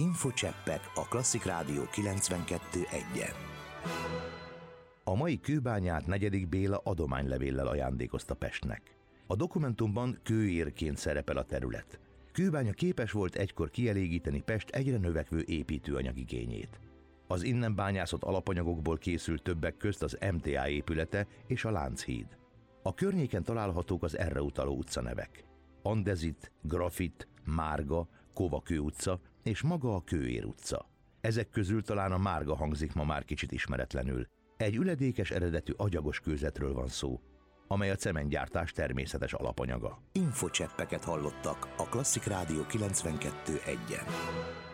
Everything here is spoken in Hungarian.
Infocseppek a Klasszik Rádió 92.1-en. A mai kőbányát Negyedik Béla adománylevéllel ajándékozta Pestnek. A dokumentumban kőérként szerepel a terület. Kőbánya képes volt egykor kielégíteni Pest egyre növekvő építőanyag igényét. Az innen bányászott alapanyagokból készült többek közt az MTA épülete és a Lánchíd. A környéken találhatók az erre utaló utcanevek: Andezit, Grafit, Márga, Kovakő utca és maga a Kőér utca. Ezek közül talán a Márga hangzik ma már kicsit ismeretlenül. Egy üledékes eredetű agyagos kőzetről van szó, amely a cementgyártás természetes alapanyaga. Infocseppeket hallottak a Klasszik Rádió 92.1-en.